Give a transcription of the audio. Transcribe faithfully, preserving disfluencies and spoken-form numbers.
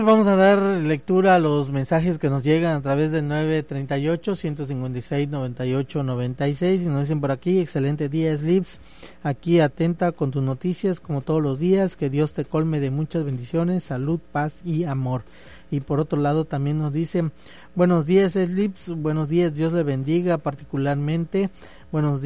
Vamos a dar lectura a los mensajes que nos llegan a través del nueve treinta y ocho, ciento cincuenta y seis, noventa y ocho, noventa y seis y nos dicen por aquí: excelente día, Slips, aquí atenta con tus noticias como todos los días, que Dios te colme de muchas bendiciones, salud, paz y amor. Y por otro lado también nos dicen: buenos días, Slips, buenos días, Dios le bendiga particularmente, buenos días.